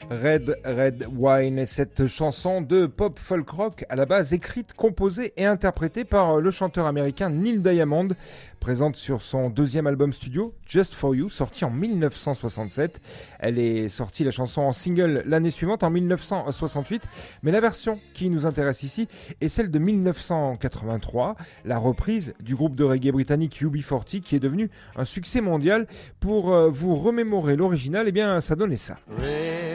Red Red Wine, cette chanson de pop folk rock à la base écrite, composée et interprétée par le chanteur américain Neil Diamond, présente sur son deuxième album studio Just For You, sorti en 1967. Elle est sortie la chanson en single l'année suivante en 1968, mais la version qui nous intéresse ici est celle de 1983, la reprise du groupe de reggae britannique UB40 qui est devenu un succès mondial. Pour vous remémorer l'original, eh bien ça donnait ça.